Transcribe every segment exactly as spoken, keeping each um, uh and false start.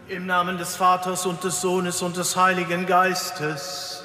Im Namen des Vaters und des Sohnes und des Heiligen Geistes.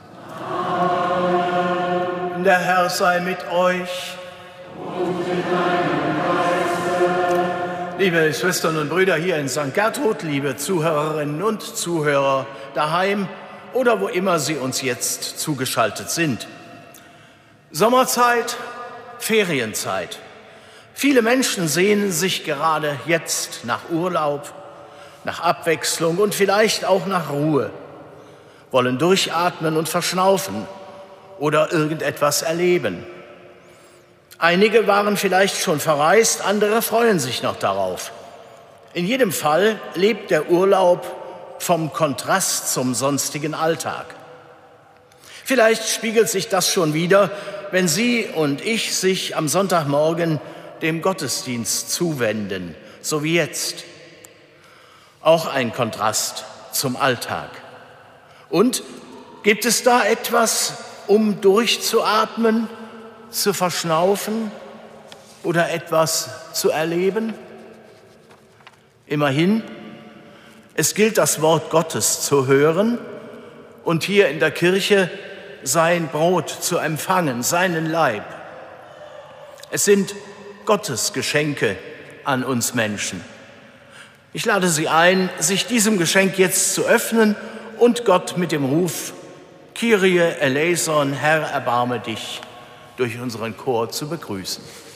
Amen. Der Herr sei mit euch. Und mit deinem Geiste. Liebe Schwestern und Brüder hier in Sankt Gertrud, liebe Zuhörerinnen und Zuhörer daheim oder wo immer Sie uns jetzt zugeschaltet sind. Sommerzeit, Ferienzeit. Viele Menschen sehnen sich gerade jetzt nach Urlaub, nach Abwechslung und vielleicht auch nach Ruhe, wollen durchatmen und verschnaufen oder irgendetwas erleben. Einige waren vielleicht schon verreist, andere freuen sich noch darauf. In jedem Fall lebt der Urlaub vom Kontrast zum sonstigen Alltag. Vielleicht spiegelt sich das schon wieder, wenn Sie und ich sich am Sonntagmorgen dem Gottesdienst zuwenden, so wie jetzt. Auch ein Kontrast zum Alltag. Und gibt es da etwas, um durchzuatmen, zu verschnaufen oder etwas zu erleben? Immerhin, es gilt, das Wort Gottes zu hören und hier in der Kirche sein Brot zu empfangen, seinen Leib. Es sind Gottes Geschenke an uns Menschen. Ich lade Sie ein, sich diesem Geschenk jetzt zu öffnen und Gott mit dem Ruf Kyrie eleison, Herr, erbarme dich, durch unseren Chor zu begrüßen.